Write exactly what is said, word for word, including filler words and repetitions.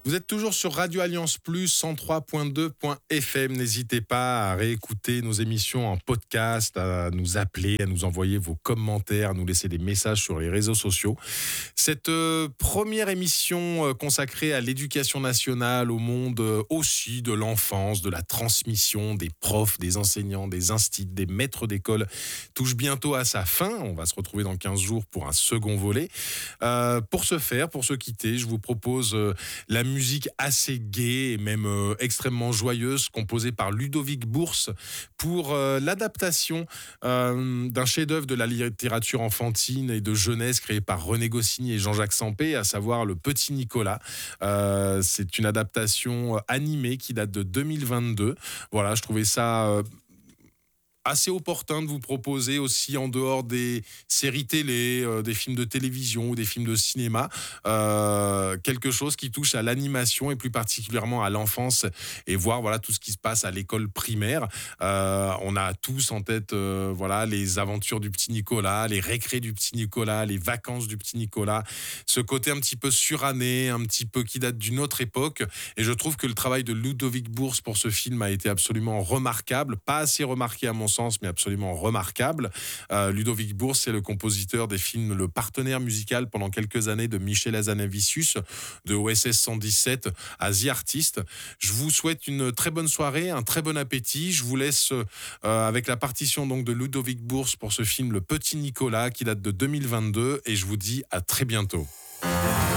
Vous êtes toujours sur Radio Alliance Plus, cent trois point deux F M. N'hésitez pas à réécouter nos émissions en podcast, à nous appeler, à nous envoyer vos commentaires, à nous laisser des messages sur les réseaux sociaux. Cette euh, première émission euh, consacrée à l'éducation nationale, au monde euh, aussi de l'enfance, de la transmission, des profs, des enseignants, des instits, des maîtres d'école, touche bientôt à sa fin. On va se retrouver dans quinze jours pour un second volet. Euh, pour ce faire, pour se quitter, je vous propose euh, la musique assez gaie et même euh, extrêmement joyeuse composée par Ludovic Bourse pour euh, l'adaptation euh, d'un chef-d'œuvre de la littérature enfantine et de jeunesse créé par René Goscinny et Jean-Jacques Sempé, à savoir Le Petit Nicolas. Euh, c'est une adaptation animée qui date de deux mille vingt-deux. Voilà, je trouvais ça euh, assez opportun de vous proposer aussi en dehors des séries télé, euh, des films de télévision ou des films de cinéma, euh, quelque chose qui touche à l'animation et plus particulièrement à l'enfance et voir voilà tout ce qui se passe à l'école primaire. Euh, on a tous en tête euh, voilà les aventures du petit Nicolas, les récrés du petit Nicolas, les vacances du petit Nicolas, ce côté un petit peu suranné, un petit peu qui date d'une autre époque. Et je trouve que le travail de Ludovic Bourse pour ce film a été absolument remarquable, pas assez remarqué à mon sens, mais absolument remarquable. Euh, Ludovic Bourse, c'est le compositeur des films, le partenaire musical pendant quelques années de Michel Hazanavicius, de O S S cent dix-sept à The Artist. Je vous souhaite une très bonne soirée, un très bon appétit. Je vous laisse euh, avec la partition donc de Ludovic Bourse pour ce film Le Petit Nicolas qui date de deux mille vingt-deux et je vous dis à très bientôt.